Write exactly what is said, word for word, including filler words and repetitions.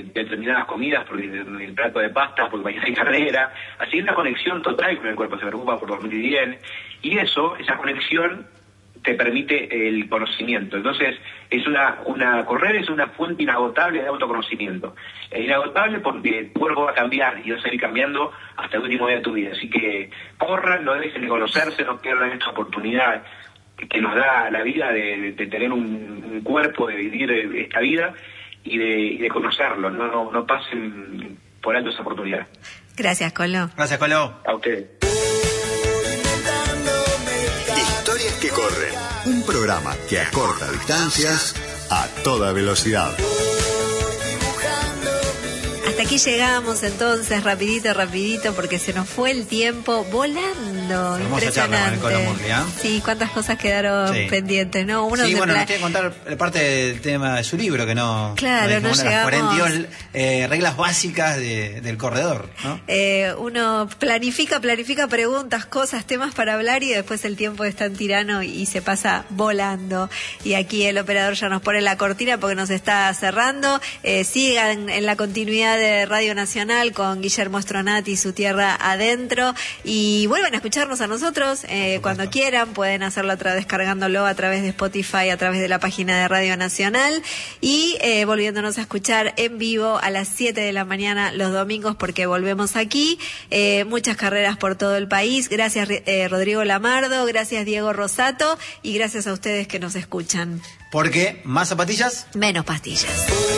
determinadas comidas, porque el plato de pasta, porque mañana hay carrera. Así hay una conexión total con el cuerpo, se preocupa por dormir bien. Y eso, esa conexión, te permite el conocimiento. Entonces, es una, una correr es una fuente inagotable de autoconocimiento. Es inagotable porque tu cuerpo va a cambiar y va a seguir cambiando hasta el último día de tu vida. Así que corran, no dejen de conocerse, no pierdan esta oportunidad que nos da la vida de, de tener un, un cuerpo, de vivir esta vida y de, y de conocerlo. No, no, no pasen por alto esa oportunidad. Gracias, Colo. Gracias, Colo. A ustedes. Historias que corren. Un programa que acorta distancias a toda velocidad. Hasta aquí llegamos entonces, rapidito, rapidito, porque se nos fue el tiempo volando. Hermosa charla con el Colo Murri, ¿eh? Sí, cuántas cosas quedaron sí. pendientes, ¿no? Uno sí, bueno, pla- nos tiene que contar parte del tema de su libro, que no... Claro, no, no llegamos... las cuarenta y dos eh, reglas básicas de, del corredor, ¿no? Eh, uno planifica, planifica preguntas, cosas, temas para hablar y después el tiempo es tan tirano y se pasa volando. Y aquí el operador ya nos pone la cortina porque nos está cerrando. Eh, sigan en la continuidad de Radio Nacional con Guillermo Stronati y Su Tierra Adentro, y vuelvan a escucharnos a nosotros eh, cuando quieran. Pueden hacerlo a través, descargándolo a través de Spotify, a través de la página de Radio Nacional, y eh, volviéndonos a escuchar en vivo a las siete de la mañana los domingos, porque volvemos aquí. Eh, muchas carreras por todo el país. Gracias eh, Rodrigo Lamardo, gracias Diego Rosato, y gracias a ustedes que nos escuchan. Porque más zapatillas, menos pastillas.